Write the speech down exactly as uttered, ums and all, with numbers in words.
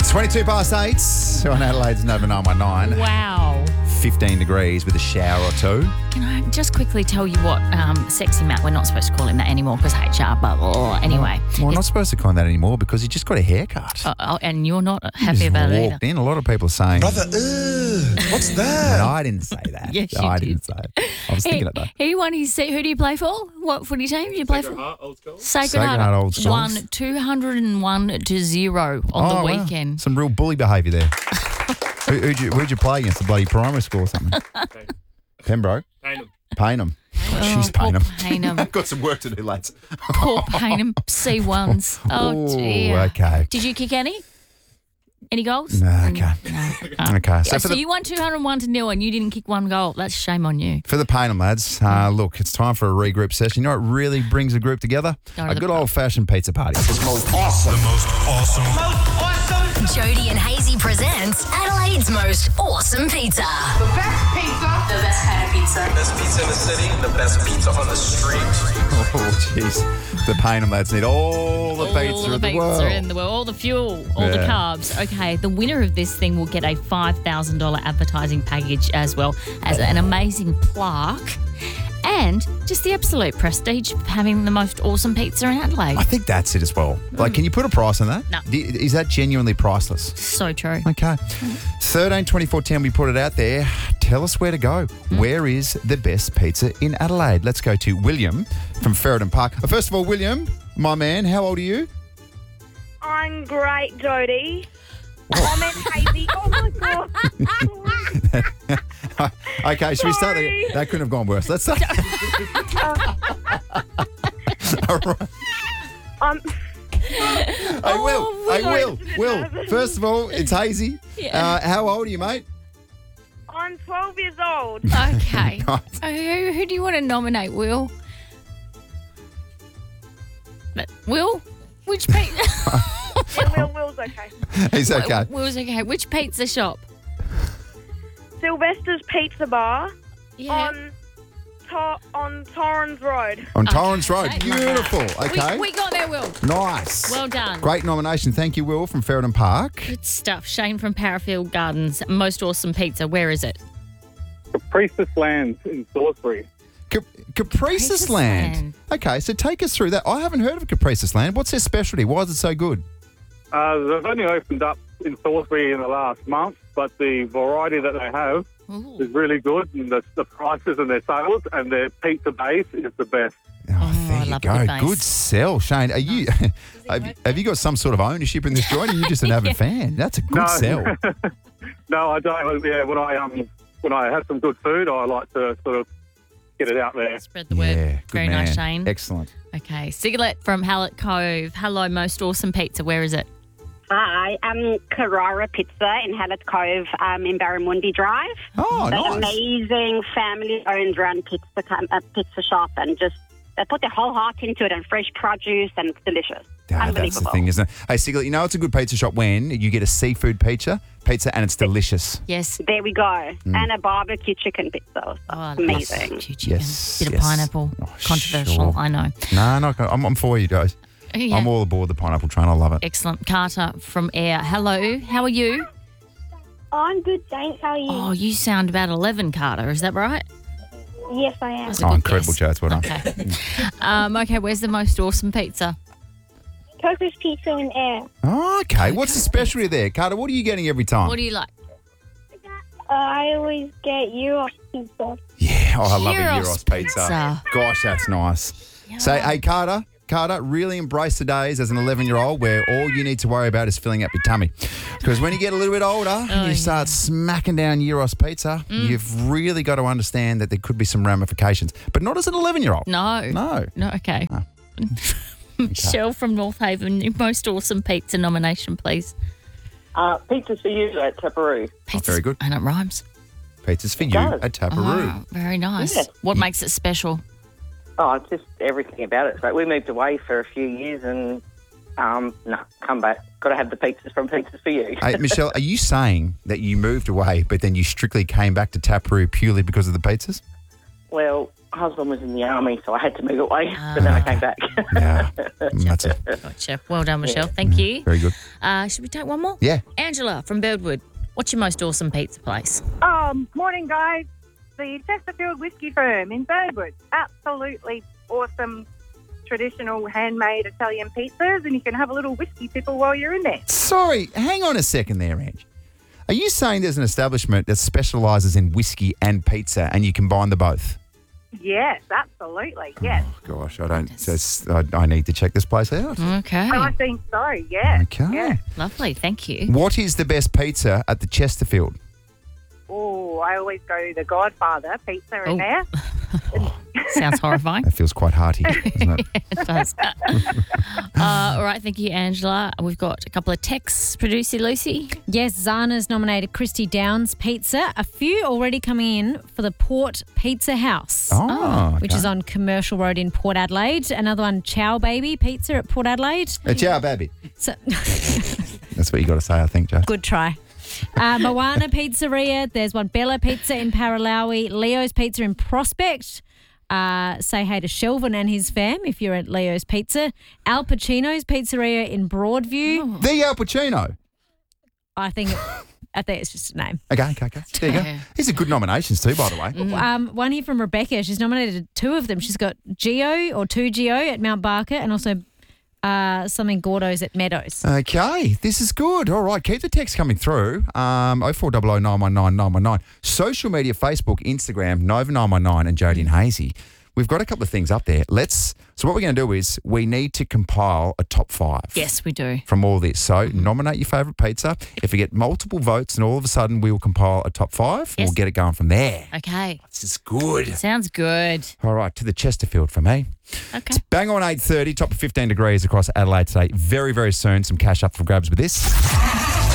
It's twenty-two past eight on Adelaide's Nova nine one nine. Wow. fifteen degrees with a shower or two. Can I just quickly tell you what um, Sexy Matt, we're not supposed to call him that anymore because H R, but oh, anyway. Well, we're not supposed to call him that anymore because he just got a haircut. Oh, oh, and you're not He happy just about it walked either. in. A lot of people are saying, Brother, ugh, what's that? No, I didn't say that. Yes, no, you I did. didn't say it. I was thinking it though. He won his seat. Who do you play for? What footy team do you play for? Heart, old school. Sacred, Sacred Heart. Heart Old Schools. Won two hundred one to zero on Oh, the wow. weekend. Some real bully behaviour there. Who, who'd, you, who'd you play against? The bloody primary school or something? Pembroke? Paynham. Paynham. Oh, she's poor Paynham. Paynham. Got some work to do, lads. Poor Paynham. C ones. Oh, Ooh, dear. okay. Did you kick any? Any goals? No, okay. No. Okay. So, So for the, you won two hundred one to nil and you didn't kick one goal. That's a shame on you. for the Paynham lads, uh, look, it's time for a regroup session. You know what really brings a group together? Go to A the good pub. old-fashioned pizza party. It's most awesome. The most awesome. Jody and Hazy presents Adelaide's most awesome pizza. The best pizza. The best kind of pizza. Best pizza in the city, the best pizza on the street. Oh, jeez. The Paynham lads need all the pizza all in the the pizza world. in the world, all the fuel, all the Yeah. carbs. Okay, the winner of this thing will get a five thousand dollars advertising package as well as an amazing plaque and just the absolute prestige of having the most awesome pizza in Adelaide. I think that's it as well. Like, can you put a price on that? No. D- Is that genuinely priceless? So true. Okay. thirteen twenty-four ten, we put it out there. Tell us where to go. Where is the best pizza in Adelaide? Let's go to William from Ferryden Park. Uh, First of all, William, my man, how old are you? I'm great, Jody. I'm in Hazy. Oh my god. Okay, should we start there? Sorry. That couldn't have gone worse. Let's start. All right. Um, Hey, Will. Oh, Hey, sorry, Will. I'm just Will. nervous. First of all, it's Hazy. Yeah. Uh, how old are you, mate? I'm twelve years old. Okay. Nice. Uh, who, who do you want to nominate, Will? But- Will? Which pizza? Yeah, Will, Will's okay. He's okay. Will's okay. Which pizza shop? Sylvester's Pizza Bar Yeah. on to- on Torrens Road. On Torrens Road. Okay. Beautiful. Okay. We, we got there, Will. Nice. Well done. Great nomination. Thank you, Will, from Ferryden Park. Good stuff. Shane from Parafield Gardens. Most awesome pizza. Where is it? Priestess Lands in Salisbury. Cap- Caprices Caprices Land. Land. Okay, so take us through that. I haven't heard of Caprices Land. What's their specialty? Why is it so good? Uh, they've only opened up in Salisbury in the last month, but the variety that they have Ooh. is really good, and the, the prices and their sales and their pizza base is the best. Oh, Oh, there I you love go. a good base. Good sell, Shane. Are you? have, you- have you got some sort of ownership in this joint? Or are you just an avid fan? That's a good No. sell. No, I don't. Yeah, when I um when I have some good food, I like to sort of get it out there. Spread the word. Yeah, good Very man. nice, Shane. Excellent. Okay. Siglet from Hallett Cove. Hello, most awesome pizza. Where is it? Hi, um, Carrara Pizza in Hallett Cove um, in Barramundi Drive. Oh, They're nice. amazing family-owned run pizza com- uh, pizza shop, and just they put their whole heart into it, and fresh produce, and it's delicious. Ah, that's Unbelievable. the thing, isn't it? Hey, Siglet, you know it's a good pizza shop when you get a seafood pizza, pizza, and it's delicious. Yes. There we go, and a barbecue chicken pizza. So Oh, I love amazing. barbecue chicken. Yes, Bit of yes. pineapple. Oh, Controversial, sure. I know. No, no, I'm, I'm for you guys. Yeah. I'm all aboard the pineapple train. I love it. Excellent. Carter from Air. Hello. How are you? I'm good, thanks. How are you? Oh, you sound about eleven, Carter. Is that right? Yes, I am. That's a Oh, good incredible, guess. Joe. It's well done. Okay. um, okay, where's the most awesome pizza? Coco's Pizza in Air. Oh, okay. What's the specialty there? Carter, what are you getting every time? What do you like? Uh, I always get Euros Pizza. Yeah, oh, I love a Gyros Euros pizza. pizza. Gosh, that's nice. So, hey, Carter, Carter, really embrace the days as an eleven-year-old where all you need to worry about is filling up your tummy. Because when you get a little bit older and Oh, you start smacking down Euros pizza, Mm. you've really got to understand that there could be some ramifications. But not as an eleven-year-old. No. No. No, okay. Oh. Michelle from North Haven, your most awesome pizza nomination, please. Uh, pizza's for you at Taparoo. Oh, very good. And it rhymes. Pizza's for you does. at Taparoo. Oh, very nice. Yeah. What makes it special? Oh, it's just everything about it. So we moved away for a few years and, um, no, come back. Got to have the pizzas from Pizzas for You. Hey, Michelle, are you saying that you moved away but then you strictly came back to Taparoo purely because of the pizzas? Well, husband was in the army, so I had to move away. But then I came back. Yeah, that's it. Gotcha. Well done, Michelle. Thank you. Very good. Uh, should we take one more? Yeah. Angela from Birdwood. What's your most awesome pizza place? Um, morning, guys. The Chesterfield Whiskey Firm in Birdwood. Absolutely awesome, traditional, handmade Italian pizzas, and you can have a little whiskey tipple while you're in there. Sorry, hang on a second there, Ange. Are you saying there's an establishment that specialises in whiskey and pizza and you combine the both? Yes, absolutely. Yes. Oh, gosh, I don't. Just, I, I need to check this place out. Okay. I think so, yes. Okay. Yes. Lovely. Thank you. What is the best pizza at the Chesterfield? Oh, I always go the Godfather pizza in Oh. there. Sounds horrifying. That feels quite hearty, doesn't it? It does. uh, all right. Thank you, Angela. We've got a couple of texts. Producer Lucy. Yes, Zana's nominated Christy Downs Pizza. A few already coming in for the Port Pizza House, Oh, which okay. is on Commercial Road in Port Adelaide. Another one, Chow Baby Pizza at Port Adelaide. It's our baby. So, That's what you got to say, I think, Joe. good try. Uh, Moana Pizzeria. There's one, Bella Pizza in Paralawi. Leo's Pizza in Prospect. Uh, say hey to Shelvin and his fam if you're at Leo's Pizza. Al Pacino's Pizzeria in Broadview. The Al Pacino. I think I think it's just a name. Okay, okay, okay. There you go. These are good nominations too, by the way. Um, one here from Rebecca. She's nominated two of them. She's got Geo or two Geo at Mount Barker and also uh, something Gordo's at Meadows. Okay, this is good. All right, keep the text coming through. Um, oh four hundred nine one nine nine one nine. Social media, Facebook, Instagram, Nova nine one nine and Jodie and Hazy. We've got a couple of things up there. Let's. So what we're going to do is we need to compile a top five. Yes, we do. From all this. So nominate your favourite pizza. If we get multiple votes and all of a sudden we will compile a top five, Yes. we'll get it going from there. Okay. This is good. Sounds good. All right, to the Chesterfield for me. Okay. It's bang on eight thirty, top of fifteen degrees across Adelaide today. Very, very soon, some cash up for grabs with this.